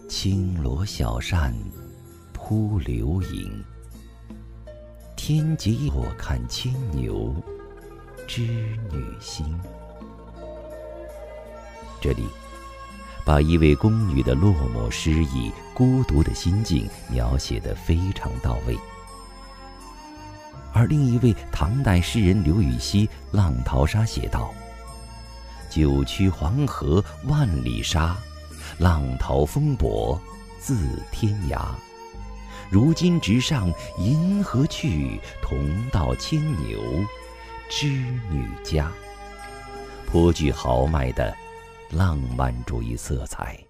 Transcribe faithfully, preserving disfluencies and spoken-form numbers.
轻罗小扇扑流萤，天极我看牵牛，织女星。这里把一位宫女的落寞失意、孤独的心境描写得非常到位。而另一位唐代诗人刘禹锡《浪淘沙》写道：九曲黄河万里沙，浪淘风簸自天涯。如今直上银河去，同到牵牛，织女家。颇具豪迈的浪漫主义色彩。